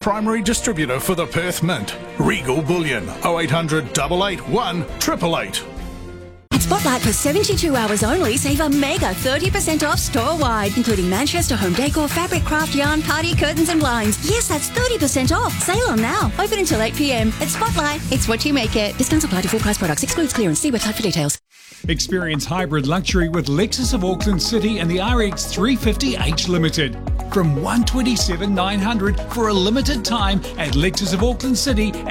primary distributor for the Perth Mint. Regal Bullion, 0800 881 888. At Spotlight, for 72 hours only, save a mega 30% off store-wide, including Manchester home decor, fabric, craft, yarn, party, curtains and blinds. Yes, that's 30% off. Sale on now. Open until 8 p.m. At Spotlight, it's what you make it. Discounts apply to full price products. Excludes clearance. See website for details. Experience hybrid luxury with Lexus of Auckland City and the RX 350H Limited. From $127,900 for a limited time at Lexus of Auckland City